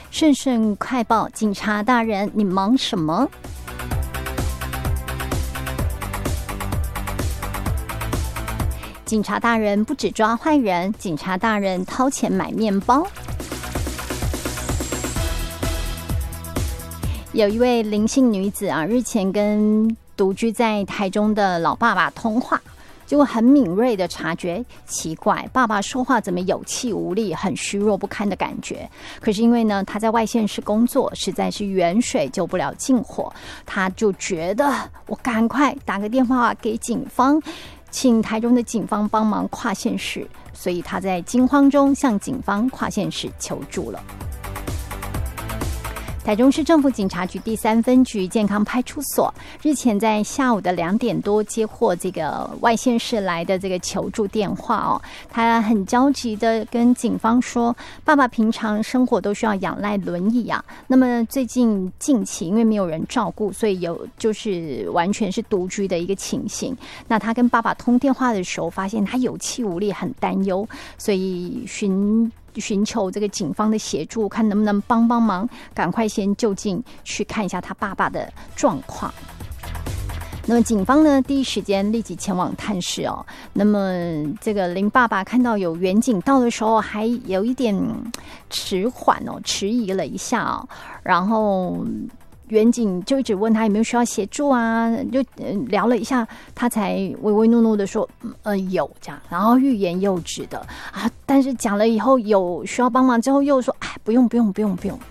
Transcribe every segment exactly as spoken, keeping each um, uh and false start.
顺顺快报，警察大人，你忙什么？警察大人不只抓坏人，警察大人掏钱买面包。有一位林姓女子啊，日前跟独居在台中的老爸爸通话，结果很敏锐的察觉，奇怪，爸爸说话怎么有气无力，很虚弱不堪的感觉。可是因为呢，他在外县市工作，实在是远水救不了近火，他就觉得我赶快打个电话给警方，请台中的警方帮忙跨县市，所以他在惊慌中向警方跨县市求助了。台中市政府警察局第三分局健康派出所日前在下午的两点多接获这个外县市来的这个求助电话哦，他很焦急的跟警方说，爸爸平常生活都需要仰赖轮椅啊，那么最近近期因为没有人照顾，所以有就是完全是独居的一个情形。那他跟爸爸通电话的时候，发现他有气无力，很担忧，所以寻。寻求这个警方的协助，看能不能帮帮忙，赶快先就近去看一下他爸爸的状况。那么警方呢，第一时间立即前往探视哦。那么这个林爸爸看到有员警到的时候，还有一点迟缓哦，迟疑了一下哦，然后员警就一直问他有没有需要协助啊，就、呃、聊了一下，他才唯唯诺诺的说，呃，有这样，然后欲言又止的啊，但是讲了以后有需要帮忙之后又说，哎，不用不用不用不用。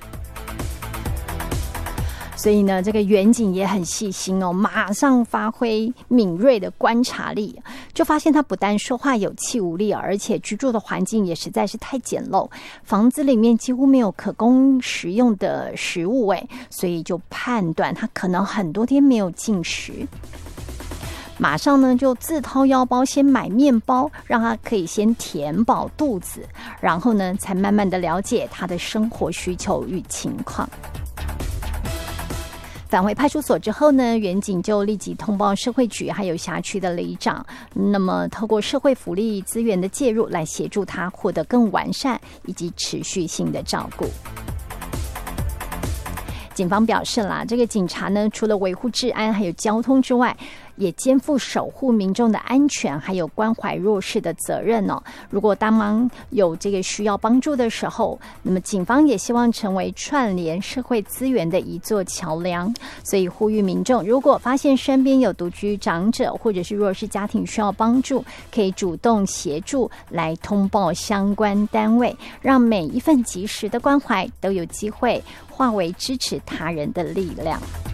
所以呢，这个员警也很细心哦，马上发挥敏锐的观察力，就发现他不但说话有气无力，而且居住的环境也实在是太简陋，房子里面几乎没有可供食用的食物哎，所以就判断他可能很多天没有进食。马上呢就自掏腰包先买面包，让他可以先填饱肚子，然后呢才慢慢的了解他的生活需求与情况。返回派出所之后呢，员警就立即通报社会局还有辖区的里长，那么透过社会福利资源的介入，来协助他获得更完善以及持续性的照顾。警方表示啦，这个警察呢，除了维护治安还有交通之外，也肩负守护民众的安全还有关怀弱势的责任哦。如果当忙有这个需要帮助的时候，那么警方也希望成为串联社会资源的一座桥梁，所以呼吁民众，如果发现身边有独居长者或者是弱势家庭需要帮助，可以主动协助来通报相关单位，让每一份及时的关怀都有机会化为支持他人的力量。